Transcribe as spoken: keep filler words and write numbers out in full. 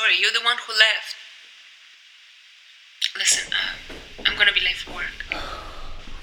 sorry. You're the one who left. Listen, uh, I'm gonna be late for work.